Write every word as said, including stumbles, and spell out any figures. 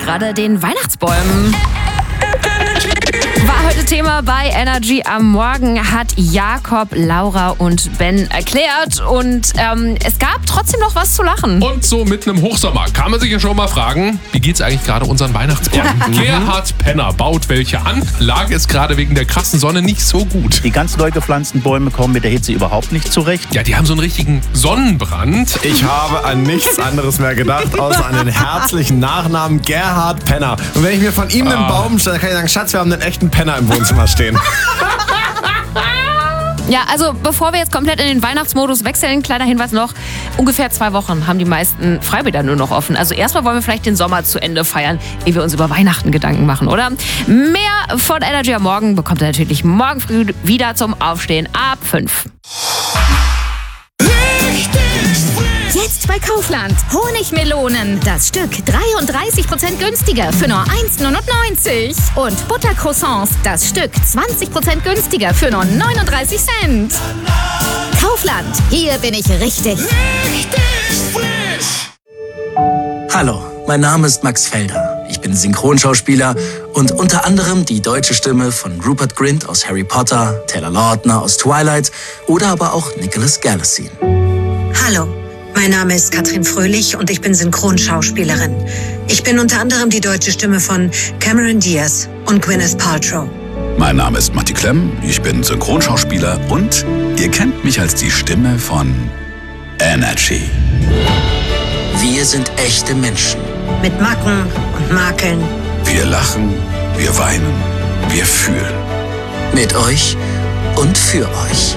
gerade den Weihnachtsbäumen. War heute Thema bei Energy am Morgen, hat Jakob, Laura und Ben erklärt. Und ähm, es gab trotzdem noch was zu lachen. Und so mitten im Hochsommer kann man sich ja schon mal fragen, wie geht's eigentlich gerade unseren Weihnachtsbäumen? Gerhard Penner baut welche an. Lage ist gerade wegen der krassen Sonne nicht so gut. Die ganz neu gepflanzten Bäume kommen mit der Hitze überhaupt nicht zurecht. Ja, die haben so einen richtigen Sonnenbrand. Ich habe an nichts anderes mehr gedacht, außer an den herzlichen Nachnamen Gerhard Penner. Und wenn ich mir von ihm einen Baum stelle, kann ich sagen, Schatz, wir haben einen echten Penner im Wohnzimmer stehen. Ja, also bevor wir jetzt komplett in den Weihnachtsmodus wechseln, kleiner Hinweis noch, ungefähr zwei Wochen haben die meisten Freibäder nur noch offen. Also erstmal wollen wir vielleicht den Sommer zu Ende feiern, ehe wir uns über Weihnachten Gedanken machen, oder? Mehr von Energy am Morgen bekommt ihr natürlich morgen früh wieder zum Aufstehen ab fünf. Jetzt bei Kaufland. Honigmelonen. Das Stück dreiunddreißig Prozent günstiger für nur eins neunundneunzig. Und Buttercroissants. Das Stück zwanzig Prozent günstiger für nur neununddreißig Cent. Kaufland. Hier bin ich richtig. Richtig frisch. Hallo, mein Name ist Max Felder. Ich bin Synchronschauspieler und unter anderem die deutsche Stimme von Rupert Grint aus Harry Potter, Taylor Lautner aus Twilight oder aber auch Nicholas Galitzine. Hallo, mein Name ist Katrin Fröhlich und ich bin Synchronschauspielerin. Ich bin unter anderem die deutsche Stimme von Cameron Diaz und Gwyneth Paltrow. Mein Name ist Matti Klemm, ich bin Synchronschauspieler und ihr kennt mich als die Stimme von Energy. Wir sind echte Menschen. Mit Macken und Makeln. Wir lachen, wir weinen, wir fühlen. Mit euch und für euch.